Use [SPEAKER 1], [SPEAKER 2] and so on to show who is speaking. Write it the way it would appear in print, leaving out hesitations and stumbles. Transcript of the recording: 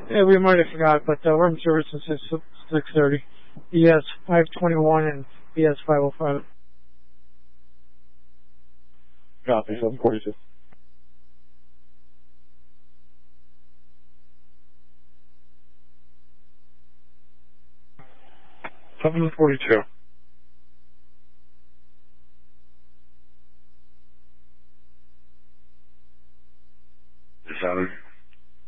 [SPEAKER 1] Yeah, we might have forgot, but room services is 630. ES 521 and ES 505.
[SPEAKER 2] Copy, 742. $742.
[SPEAKER 3] Is that